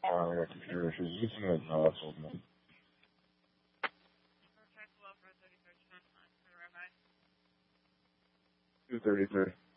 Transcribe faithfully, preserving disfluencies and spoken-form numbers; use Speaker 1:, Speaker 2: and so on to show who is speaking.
Speaker 1: Uh, I got computer issues. You can send it no, that's old man. two thirty-three.